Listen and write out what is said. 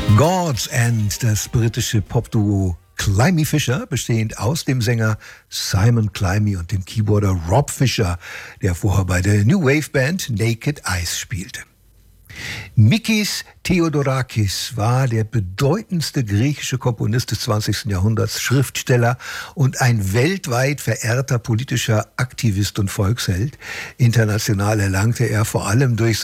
God's End, das britische Popduo Climie Fisher, bestehend aus dem Sänger Simon Climie und dem Keyboarder Rob Fisher, der vorher bei der New Wave Band Naked Eyes spielte. Mikis Theodorakis war der bedeutendste griechische Komponist des 20. Jahrhunderts, Schriftsteller und ein weltweit verehrter politischer Aktivist und Volksheld. International erlangte er vor allem durch